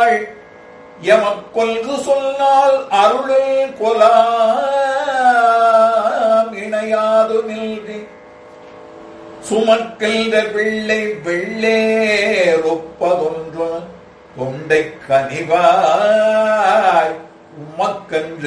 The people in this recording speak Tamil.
நாள் எமக்கொல்கு சொன்னால் அருளில் கொலாம் இணையாது நில்வி சுமக்கின்ற பிள்ளை வெள்ளேரொப்பதொன்று தொண்டை கனிவாய் உமக்கன்று